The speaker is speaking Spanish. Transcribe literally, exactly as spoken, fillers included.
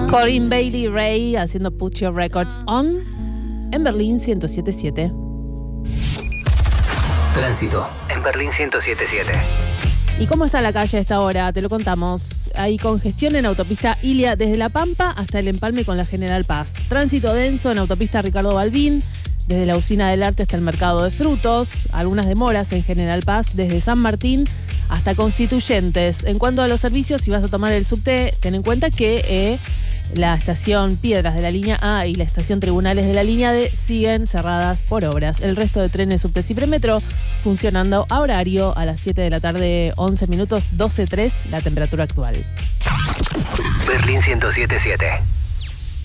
Corinne Bailey Rae haciendo Put Your Records On en Berlín ciento siete punto siete. Tránsito en Berlín ciento siete punto siete. ¿Y cómo está la calle a esta hora? Te lo contamos. Hay congestión en autopista Ilia desde La Pampa hasta el empalme con la General Paz. Tránsito denso en autopista Ricardo Balbín, desde la Usina del Arte hasta el Mercado de Frutos. Algunas demoras en General Paz desde San Martín hasta Constituyentes. En cuanto a los servicios, si vas a tomar el subte, ten en cuenta que eh, la estación Piedras de la línea A y la estación Tribunales de la línea D siguen cerradas por obras. El resto de trenes, subtes y premetro funcionando a horario a las siete de la tarde, once minutos, doce punto tres la temperatura actual. Berlín ciento siete punto siete.